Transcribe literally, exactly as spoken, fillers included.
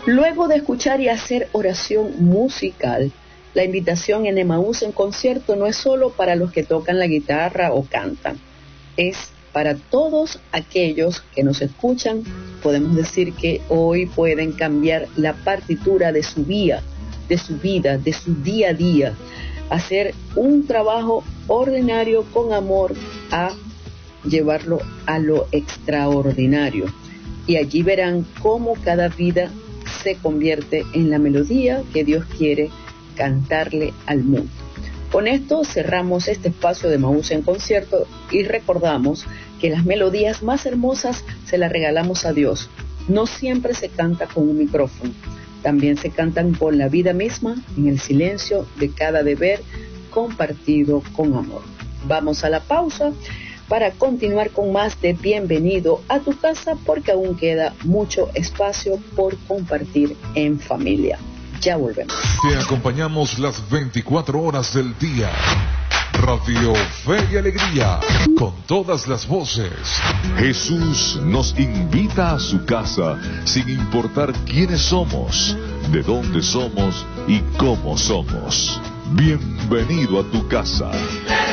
Luego de escuchar y hacer oración musical, la invitación en Emaús en concierto no es solo para los que tocan la guitarra o cantan, es para todos aquellos que nos escuchan. Podemos decir que hoy pueden cambiar la partitura de su vida, de su vida, de su día a día, hacer un trabajo ordinario con amor a llevarlo a lo extraordinario. Y allí verán cómo cada vida se convierte en la melodía que Dios quiere cantarle al mundo. Con esto cerramos este espacio de Emaús en concierto y recordamos que las melodías más hermosas se las regalamos a Dios. No siempre se canta con un micrófono, también se cantan con la vida misma, en el silencio de cada deber compartido con amor. Vamos a la pausa para continuar con más de Bienvenido a tu casa, porque aún queda mucho espacio por compartir en familia. Ya volvemos. Te acompañamos las veinticuatro horas del día. Radio Fe y Alegría, con todas las voces. Jesús nos invita a su casa, sin importar quiénes somos, de dónde somos y cómo somos. Bienvenido a tu casa.